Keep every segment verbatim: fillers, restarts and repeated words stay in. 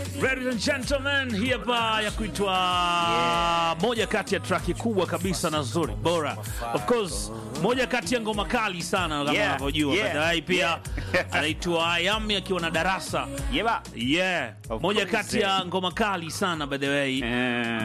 Ladies and gentlemen, hii hapa ya kuitwa yeah. Moja kati ya traki kubwa kabisa na nzuri bora. Of course, moja kati ya ngoma kali sana kama yeah. unavyojua. yeah. Baadaye pia yeah. anaitwa Yami akiwa na Darasa. Yeah. Yeah. Moja kati ya ngoma kali sana by the way. Yeah.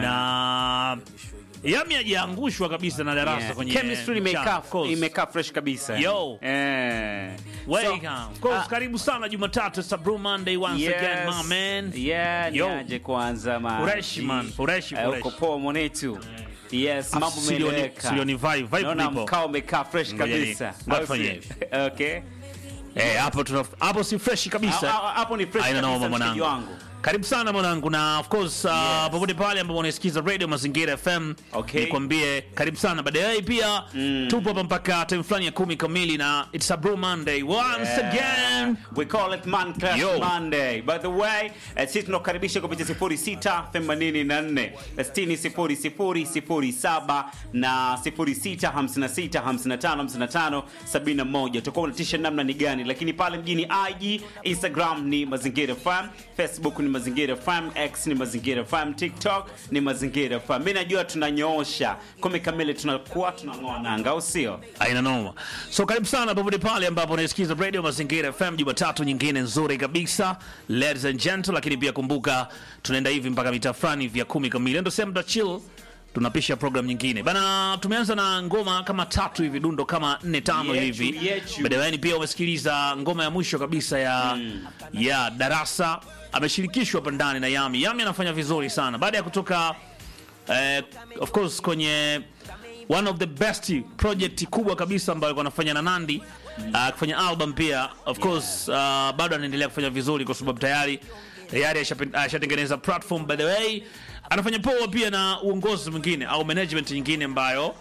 Na Yami hajaangushwa kabisa na Darasa Yeah. kwenye chemistry imekaa course. imekaa fresh kabisa. Yo. Eh. Welcome. So, of course, uh, karibu sana Jumatatu, it's a Blue Monday once yes. again, my man. Yeah, Yo. niaje kwanza man. Fresh man, fresh Eh, fresh. uko poa mwanetu. Yes, mambo umeeleweka. Sio ni vibe, vibe Naona lipo. mkao umekaa fresh Ngoja ni- kabisa. ngoja Au tufanye si? hivi. Okay. Eh, hapo tuna hapo si fresh kabisa. Ha- ha- Hapo ni fresh Haina kabisa noma mshikaji mwanangu. wangu. Karibu sana mwanangu, na of course uh, Yes. popote pale ambapo unasikiza Radio Mazingira F M, Okay. nikwambie karibu sana. Baadaye pia mm. tupo hapa mpaka time fulani ya kumi kamili, na it's a Blue Monday once Yeah. again. We call it Man Clash Yo. Monday. By the way, eh, sisi tunakaribisha kupitia sifuri sita themanini na nne sitini sifuri sifuri sifuri saba na sifuri sita hamsini na sita hamsini na tano hamsini na tano sabini na moja. Tutakuwa unatisha namna ni gani, lakini pale mjini I G, Instagram ni Mazingira F M, Facebook ni Mazingira F M, X ni Mazingira F M, TikTok ni Mazingira F M. Mimi najua tunanyoosha kumi kamili, tunakuwa tunang'oa nanga, au sio? Aina noma. So karibu sana popote pale ambapo unasikiza Radio Mazingira F M, Jumatatu nyingine nzuri kabisa, ladies and gentlemen. Lakini pia kumbuka tunaenda hivi mpaka mitaa fulani vya kumi kamili, ndio sema chill, tunapisha program nyingine bana. Tumeanza na ngoma kama tatu hivi, dundo kama nne tano Yechu, hivi. yechu. Baadaye pia umesikiliza ngoma ya mwisho kabisa ya mm. ya Darasa, ameshirikishwa hapa ndani na Yami. Yami anafanya vizuri sana baada ya kutoka eh, of course kwenye one of the best project kubwa kabisa ambayo alikuwa anafanya na Nandi, uh, kufanya album pia of course, uh, bado anaendelea kufanya vizuri kwa sababu tayari tayari ashatengeneza platform. By the way, anafanya poa pia na uongozi mwingine au management nyingine ambayo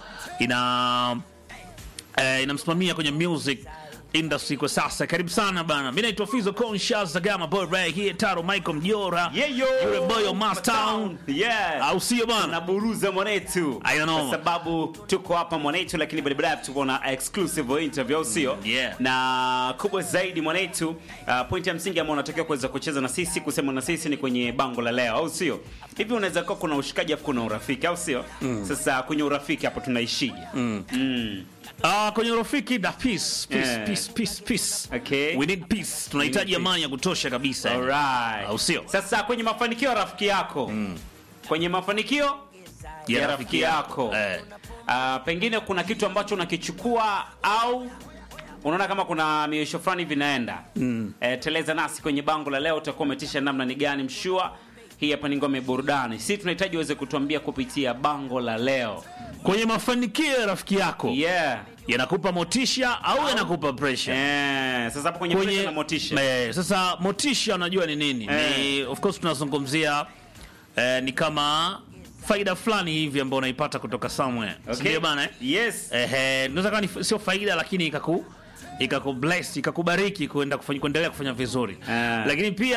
ina eh, inamsimamia kwenye music industry kwa sasa. Karibu sana bana. Mimi naitwa Fizo Conscious Zagama, boy right here, Taro Michael Mjora. Yeah, yo. Yule boy of Mastown. Yeah. Au sio bana? Na buruza mwanetu. Aina noma. Kwa sababu tuko hapa mwanetu, lakini baadaye tuko na exclusive interview, au sio? Yeah. Na kubwa zaidi mwanetu, uh, point ya msingi ambayo unatakiwa kuweza kucheza na sisi, kusema na sisi ni kwenye bango la leo, au sio? Hivi unaweza kuwa kuna ushikaji afu kuna urafiki, au sio? Mm. Sasa kwenye urafiki hapo tunaishije? Mm. Mm. Ah, kwenye urafiki da peace, peace, Yeah. peace, peace, peace. Okay. We need peace. Tunahitaji We need amani ya kutosha kabisa. Alright. Au sio? Sasa kwenye mafanikio ya rafiki yako. Mm. Kwenye mafanikio ya, ya rafiki yako. Eh. Uh, pengine kuna kitu ambacho unakichukua au unaona kama kuna miisho fulani vinaenda. Mm. Eh, teleza nasi kwenye bango la leo, utakuwa umetisha namna ni gani mshua. Hii hapa ni ngome burudani. Sisi tunahitaji uweze kutuambia kupitia bango la leo. Kwenye mafanikio ya rafiki yako. Yeah. Yanakupa motisha au yanakupa pressure? Eh, sasa hapo kwenye, kwenye pressure na motisha. Eh, sasa motisha unajua ni nini? Eh. Ni of course tunazungumzia eh, ni kama faida fulani hivi ambayo unaipata kutoka somewhere. Okay. Ndio bana eh? Yes. Eh, eh, inaweza kama ni sio faida lakini ikaku ikakubless, ikakubariki kuenda kufanya kuendelea kufanya vizuri. Ah. Lakini pia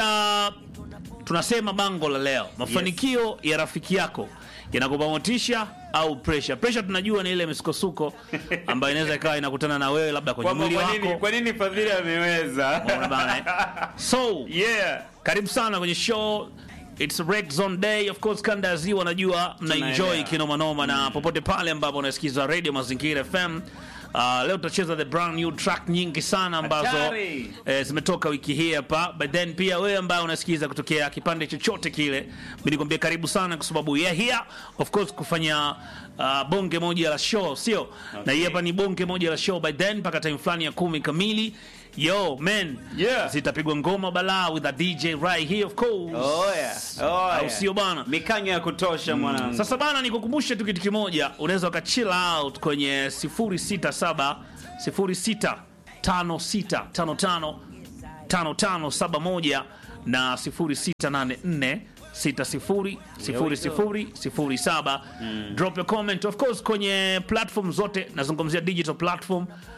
tunasema bango la leo, mafanikio yes. ya rafiki yako yanakupa motisha au pressure? Pressure tunajua ni ile misukosuko ambayo inaweza ikawa inakutana na wewe labda kwenye mwili Kwa nini wako. kwa nini Fadhili ameweza? Unaona bana eh? So, Yeah. karibu sana kwenye show. It's a Red Zone Day. Of course, kanda ya ziwa najua mna enjoy kinoma noma, na popote pale ambapo unasikiza Radio Mazingira F M. Uh, leo tutacheza the brand new track nyingi sana ambazo eh, zimetoka wiki hii hapa. But then pia wewe ambaye unasikiza kutokea kipande chochote kile, mimi nikwambia karibu sana, kwa sababu yeah, here of course kufanya uh, bonge moja la show, sio? Okay. Na hii hapa ni bonge moja la show. By then mpaka time fulani ya kumi kamili. Yo man, Yeah. zitapigwa ngoma balaa with a D J right here of course. Oh yeah. Oh Au yeah. sio bana? Mikanyo ya kutosha mwanangu. Sasa bana, nikukumbushe tu kitu kimoja, unaweza ukachill out kwenye sifuri sita saba sifuri sita tano sita tano tano tano tano saba moja na sifuri sita nane nne sita sifuri sifuri sifuri sifuri saba. Drop your comment of course kwenye platform zote, nazungumzia digital platform.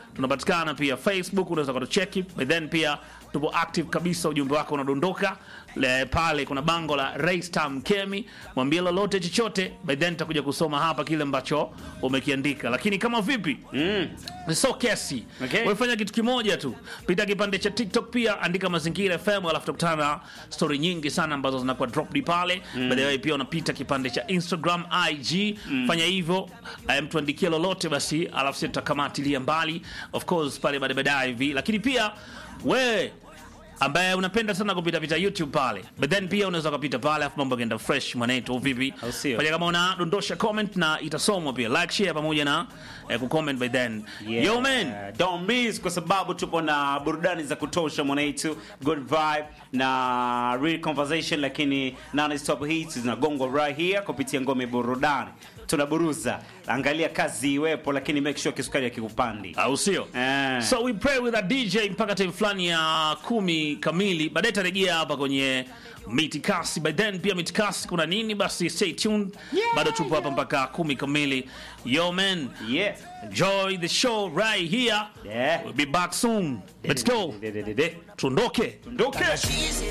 tunapatikana pia Facebook, unaweza kutucheki. But then pia tupo active kabisa, ujumbe wako unadondoka le, pale kuna bango la Raystar Mkemi, mwambie lolote chochote, by then nitakuja kusoma hapa kile ambacho umekiandika. Lakini kama vipi, Mm. so kesi Okay. wewe fanya kitu kimoja tu, pita kipande cha TikTok pia, andika Mazingira F M, alafu tukutana na story nyingi sana ambazo zinakuwa drop pale. Mm. Baadaye pia unapita kipande cha Instagram, I G. Mm. Fanya hivyo, mtu andikie lolote basi, alafu sisi tutakamatilia mbali of course pale baadaye baadaye hivi. Lakini pia we ambaye unapenda sana kupita pita YouTube pale, but then pia unaweza kupita pale afu mambo yanaenda fresh mwanetu vipi. Au sio? Fanya kama unadondosha comment na itasomwa pia, like, share pamoja na eh, kucomment by then. Yeah. Yo man, Don't miss, kwa sababu tupo na burudani za kutosha mwanaitu, good vibe na real conversation, lakini non stop hits zinagongwa right here kupitia ngome burudani. Tunaburuza, angalia kazi iwepo, lakini make sure kisukari ya kikupandi, au sio? Eh. So we pray with a D J mpaka time fulani ya kumi kamili, baadaye tarejea hapa kwenye Mitikasi. By then pia Mitikasi kuna nini, basi stay tuned. Yeah, Bado tupo hapa yeah. mpaka kumi kamili. Yo man, yeah, enjoy the show right here. Yeah. We'll be back soon. Let's go. Tuondoke. Tuondoke. Tuondoke.